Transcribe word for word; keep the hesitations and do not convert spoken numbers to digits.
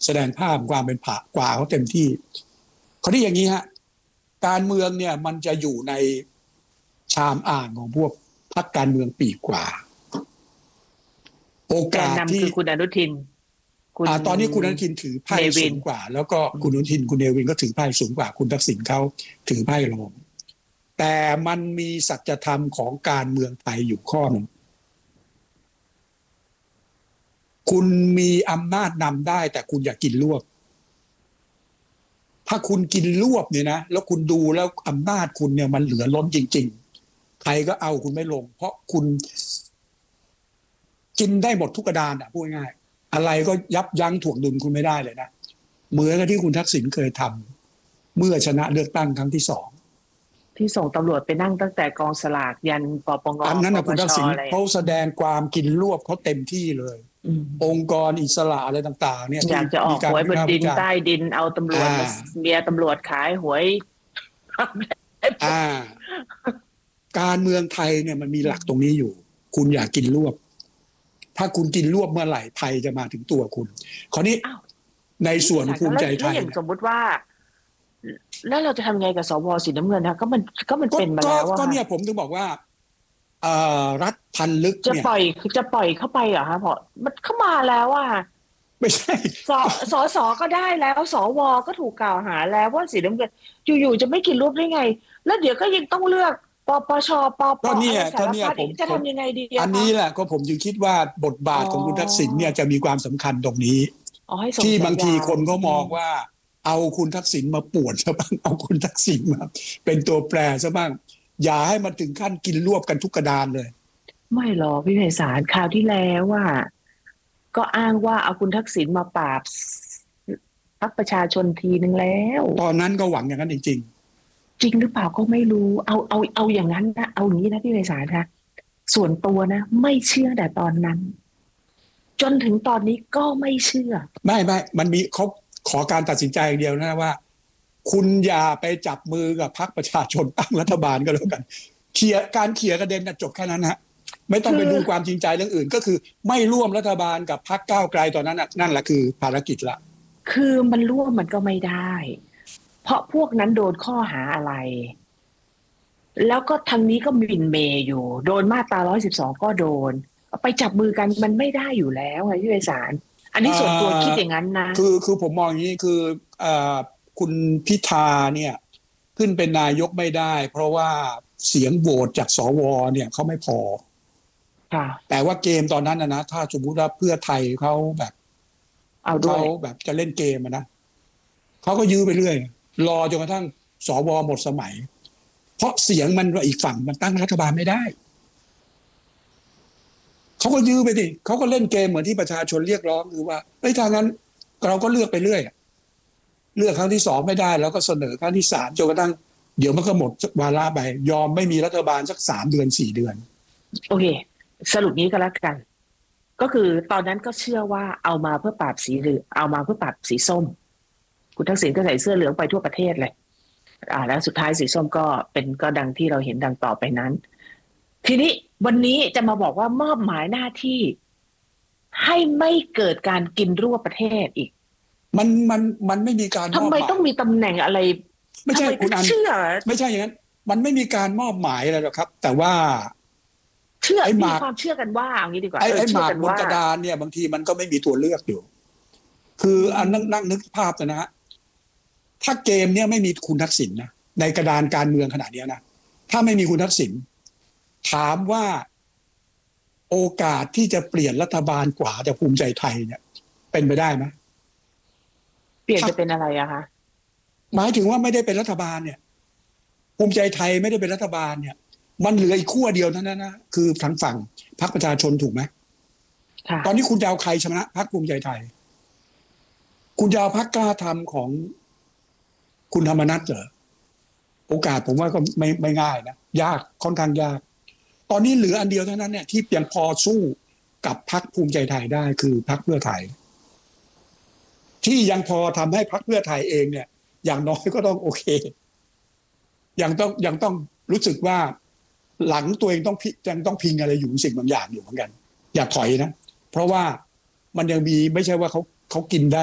แสดงภาพความเป็นผ่ากว่าเขาเต็มที่เขาที่อย่างนี้ฮะการเมืองเนี่ยมันจะอยู่ในชามอ่างของพวกพรรคการเมืองปีกกว่าโอกาสที่คือคุณอนุทินอ่าตอนนี้คุณอนุทินถือไพ่สูงกว่าแล้วก็คุณอนุทินคุณเนวินก็ถือไพ่สูงกว่าคุณทักษิณเขาถือไพ่รองแต่มันมีสัจธรรมของการเมืองไทยอยู่ข้อหนึ่งคุณมีอำนาจนำได้แต่คุณอย่ากินรวบถ้าคุณกินรวบเนี่ยนะแล้วคุณดูแล้วอำนาจคุณเนี่ยมันเหลือล้นจริงๆใครก็เอาคุณไม่ลงเพราะคุณกินได้หมดทุกกระดานอ่ะพูดง่ายอะไรก็ยับยั้งถ่วงดุลคุณไม่ได้เลยนะเหมือนกับที่คุณทักษิณเคยทำเมื่อชนะเลือกตั้งครั้งที่สองที่ส่งตำรวจไปนั่งตั้งแต่กองสลากยันปปงอันนั้นนะคุณทักษิณเขาแสดงความกินรวบเขาเต็มที่เลยองค์กรอิสระอะไรต่างๆเนี่ยอยากจะออกหวยบนดินใต้ดินเอาตำรวจเมียตำรวจขายหวยอ่าการเมืองไทยเนี่ยมันมีหลักตรงนี้อยู่คุณอยากกินรวบถ้าคุณกินรวบเมื่อไหร่ไทยจะมาถึงตัวคุณคราวนี้ในส่วนภูมิใจไทยสมมติว่าแล้วเราจะทำไงกับสวสีน้ำเงินนะก็มันก็มันเป็นมาแล้วก็เนี่ยผมถึงบอกว่ารัฐพันลึกจะปล่อยจะปล่อยเข้าไปเหรอคะเพราะมันเข้ามาแล้วอ่ะไม่ใช่สสสก็ได้แล้วสวก็ถูกกล่าวหาแล้วว่าสีน้ำเงินอยู่ๆจะไม่กินรูปได้ไงแล้วเดี๋ยวก็ยังต้องเลือกปปชปปก็เนี่ยก็เนี่ยผมจะทำยังไงดีอันนี้แหละก็ผมจึงคิดว่าบทบาทของคุณทักษิณเนี่ยจะมีความสำคัญตรงนี้ที่บางทีคนก็มองว่าเอาคุณทักษิณมาป่วนซะบ้างเอาคุณทักษิณมาเป็นตัวแปรซะบ้างอย่าให้มันถึงขั้นกินรวบกันทุกกระดานเลยไม่หรอกพี่ไพศาลคราวที่แล้วว่าก็อ้างว่าเอาคุณทักษิณมาปราบพรรคประชาชนทีนึงแล้วตอนนั้นก็หวังอย่างนั้นจริงๆจริงหรือเปล่าก็ไม่รู้เอาเอาเอาอย่างนั้นนะเอาอย่างนี้นะพี่ไพศาลคะส่วนตัวนะไม่เชื่อแต่ตอนนั้นจนถึงตอนนี้ก็ไม่เชื่อไม่ไม่มันมีเขาขอการตัดสินใจอย่างเดียวนะว่าคุณอย่าไปจับมือกับพรรคประชาชนตั้งรัฐบาลก็แล้วกันเคลียร์การเคลียร์กระเด็นจบแค่นั้นฮะไม่ต้องไปดูความจริงใจเรื่องอื่นก็คือไม่ร่วมรัฐบาลกับพรรคก้าวไกลตอนนั้นนั่นแหละคือภารกิจละคือมันร่วมมันก็ไม่ได้เพราะพวกนั้นโดนข้อหาอะไรแล้วก็ทางนี้ก็มินเมย์อยู่โดนมาตราหนึ่งร้อยสิบสองก็โดนไปจับมือกันมันไม่ได้อยู่แล้วไงพี่ไพศาลอันนี้ส่วนตัวคิดอย่างนั้นนะคือคือผมมองอย่างนี้คือคุณพิธาเนี่ยขึ้นเป็นนายกไม่ได้เพราะว่าเสียงโหวตจากสวเนี่ยเขาไม่พอแต่ว่าเกมตอนนั้นนะถ้าสมมติว่าเพื่อไทยเขาแบบเขาแบบจะเล่นเกมนะเขาก็ยื้อไปเรื่อยรอจนกระทั่งสวหมดสมัยเพราะเสียงมันอีกฝั่งมันตั้งรัฐบาลไม่ได้เขาก็ยื้อไปดิเขาก็เล่นเกมเหมือนที่ประชาชนเรียกร้องคือว่าเอ้ยถ้างั้นเราก็เลือกไปเรื่อยเลือกครั้งที่สองไม่ได้แล้วก็เสนอครั้งที่สามจนกระทั่งเดี๋ยวมันก็หมดวาระไปยอมไม่มีรัฐบาลสักสามเดือนสี่เดือนโอเคสรุปนี้ก็แล้วกันก็คือตอนนั้นก็เชื่อว่าเอามาเพื่อปราบสีเหลืองเอามาเพื่อปราบสีส้มคุณทักษิณก็ใส่เสื้อเหลืองไปทั่วประเทศเลยอ่าแล้วสุดท้ายสีส้มก็เป็นก็ดังที่เราเห็นดังต่อไปนั้นทีนี้วันนี้จะมาบอกว่ามอบหมายหน้าที่ให้ไม่เกิดการกินรั่วประเทศอีกมันมันมันไม่มีการทำไมต้องมีตำแหน่งอะไรไม่ใช่คุณอันเชื่อไม่ใช่อย่างนั้นมันไม่มีการมอบหมายอะไรหรอกครับแต่ว่าเชื่อมีความเชื่อกันว่าอย่างนี้ดีกว่าไอ้ไอ้หมากบนกระดานเนี่ยบางทีมันก็ไม่มีตัวเลือกอยู่คืออันนั่งนั่งนึกภาพนะฮะถ้าเกมเนี่ยไม่มีคุณทักษิณนะในกระดานการเมืองขนาดนี้นะถ้าไม่มีคุณทักษิณถามว่าโอกาสที่จะเปลี่ยนรัฐบาลกว่าจากภูมิใจไทยเนี่ยเป็นไปได้ไหมเปลี่ยนจะเป็นอะไรอะคะหมายถึงว่าไม่ได้เป็นรัฐบาลเนี่ยภูมิใจไทยไม่ได้เป็นรัฐบาลเนี่ยมันเหลืออีกขั้วเดียวเท่านั้นนะคือทางฝั่งพรรคประชาชนถูกไหมตอนนี้คุณจะเอาใครชนะพรรคภูมิใจไทยคุณจะเอาพรรคกล้าทำของคุณธรรมนัสเหรอโอกาสผมว่าก็ไม่ไม่ง่ายนะยากค่อนข้างยากตอนนี้เหลืออันเดียวเท่านั้นเนี่ยที่ยังพอสู้กับพรรคภูมิใจไทยได้คือพรรคเพื่อไทยที่ยังพอทำให้พรรคเพื่อไทยเองเนี่ยอย่างน้อยก็ต้องโอเคยังต้องยังต้องรู้สึกว่าหลังตัวเองต้องยังต้องพิงอะไรอยู่สิ่งบางอย่างอยู่เหมือนกันอย่าถอยนะเพราะว่ามันยังมีไม่ใช่ว่าเขาเขากินได้